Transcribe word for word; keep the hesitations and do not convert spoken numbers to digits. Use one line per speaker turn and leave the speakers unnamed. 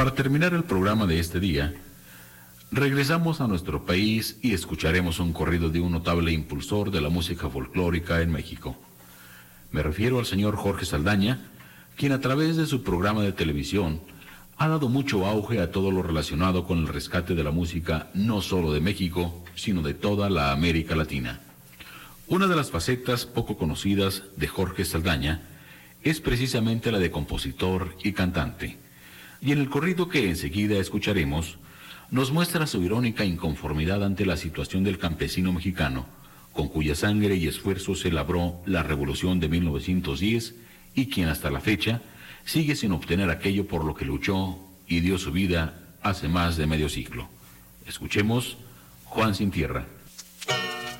Para terminar el programa de este día, regresamos a nuestro país y escucharemos un corrido de un notable impulsor de la música folclórica en México. Me refiero al señor Jorge Saldaña, quien a través de su programa de televisión ha dado mucho auge a todo lo relacionado con el rescate de la música no solo de México, sino de toda la América Latina. Una de las facetas poco conocidas de Jorge Saldaña es precisamente la de compositor y cantante. Y en el corrido que enseguida escucharemos, nos muestra su irónica inconformidad ante la situación del campesino mexicano, con cuya sangre y esfuerzo se labró la Revolución de mil novecientos diez y quien hasta la fecha sigue sin obtener aquello por lo que luchó y dio su vida hace más de medio siglo. Escuchemos Juan Sin Tierra.